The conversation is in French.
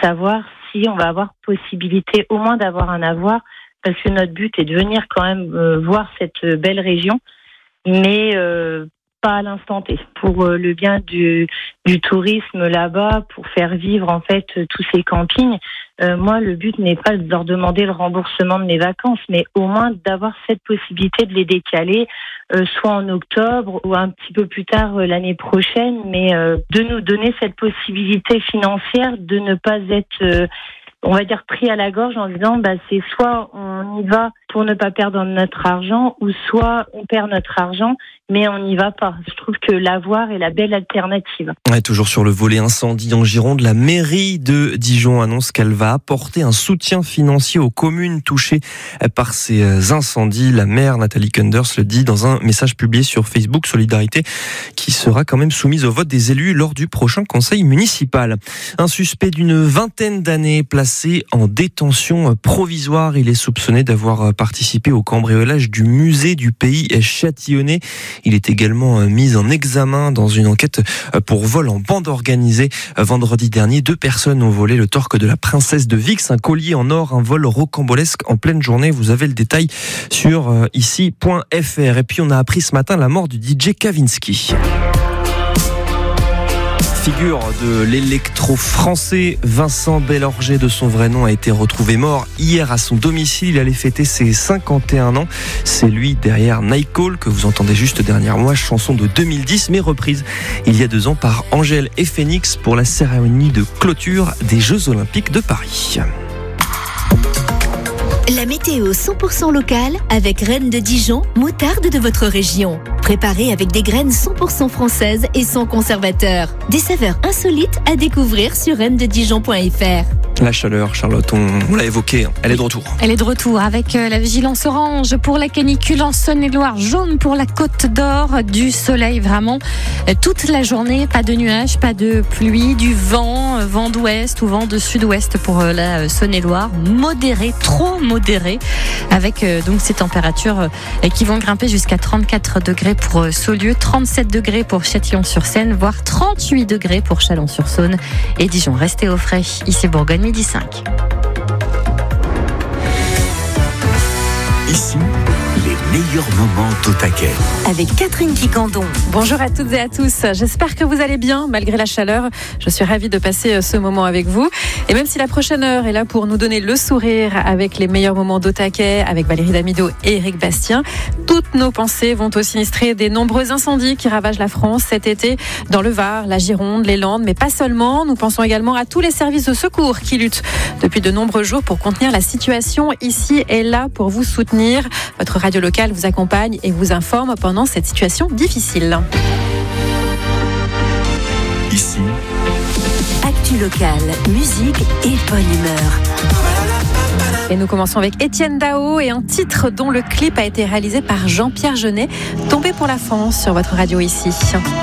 savoir si on va avoir possibilité au moins d'avoir un avoir, parce que notre but est de venir quand même voir cette belle région, mais pas à l'instant T, pour le bien du tourisme là-bas, pour faire vivre en fait tous ces campings. Moi, le but n'est pas de leur demander le remboursement de mes vacances, mais au moins d'avoir cette possibilité de les décaler, soit en octobre ou un petit peu plus tard l'année prochaine, mais de nous donner cette possibilité financière de ne pas être on va dire pris à la gorge en disant c'est soit on y va pour ne pas perdre notre argent, ou soit on perd notre argent mais on n'y va pas. Je trouve que l'avoir est la belle alternative. Ouais, toujours sur le volet incendie en Gironde, la mairie de Dijon annonce qu'elle va apporter un soutien financier aux communes touchées par ces incendies. La maire Nathalie Kunders le dit dans un message publié sur Facebook Solidarité, qui sera quand même soumise au vote des élus lors du prochain conseil municipal. Un suspect d'une 20aine d'années placé en détention provisoire. Il est soupçonné d'avoir participé au cambriolage du musée du pays châtillonnais. Il est également mis en examen dans une enquête pour vol en bande organisée. Vendredi dernier, 2 personnes ont volé le torque de la princesse de Vix, un collier en or, un vol rocambolesque en pleine journée. Vous avez le détail sur ici.fr. Et puis on a appris ce matin la mort du DJ Kavinsky. Figure de l'électro-français, Vincent Bellorger, de son vrai nom, a été retrouvé mort hier à son domicile. Il allait fêter ses 51 ans. C'est lui derrière Night Call, que vous entendez juste dernièrement, chanson de 2010, mais reprise il y a 2 ans par Angèle et Phoenix pour la cérémonie de clôture des Jeux Olympiques de Paris. La météo 100% locale avec Reine de Dijon, moutarde de votre région. Préparée avec des graines 100% françaises et sans conservateur. Des saveurs insolites à découvrir sur reinededijon.fr. La chaleur, Charlotte, on l'a évoqué, elle est de retour. Elle est de retour avec la vigilance orange pour la canicule en Saône-et-Loire, jaune pour la Côte d'Or, du soleil vraiment toute la journée, pas de nuages, pas de pluie, du vent d'ouest ou vent de sud-ouest pour la Saône-et-Loire, modéré, trop modéré, avec donc ces températures qui vont grimper jusqu'à 34 degrés pour Saulieu, 37 degrés pour Châtillon-sur-Seine, voire 38 degrés pour Chalon-sur-Saône et Dijon. Restez au frais, ici Bourgogne. Midi 5. Ici, les meilleurs moments d'Au-Taquet. Avec Catherine Quicandon. Bonjour à toutes et à tous. J'espère que vous allez bien malgré la chaleur. Je suis ravie de passer ce moment avec vous. Et même si la prochaine heure est là pour nous donner le sourire avec les meilleurs moments d'Au-Taquet, avec Valérie Damido et Éric Bastien, toutes nos pensées vont au sinistré des nombreux incendies qui ravagent la France cet été dans le Var, la Gironde, les Landes, mais pas seulement. Nous pensons également à tous les services de secours qui luttent depuis de nombreux jours pour contenir la situation. Ici est là pour vous soutenir. Votre radio locale vous accompagne et vous informe pendant cette situation difficile. Ici, Actu locale, musique et bonne humeur. Et nous commençons avec Étienne Dao et un titre dont le clip a été réalisé par Jean-Pierre Jeunet, Tombé pour la France sur votre radio ici.